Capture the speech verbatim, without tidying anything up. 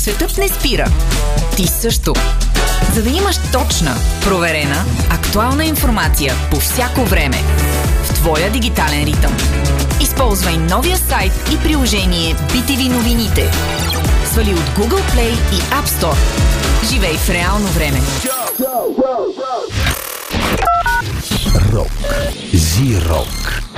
Светът не спира. Ти също. За да имаш точна, проверена, актуална информация по всяко време в твоя дигитален ритъм. Използвай новия сайт и приложение би ти ви новините. Свали от Google Play и App Store. Живей в реално време. Рок. Зи-рок.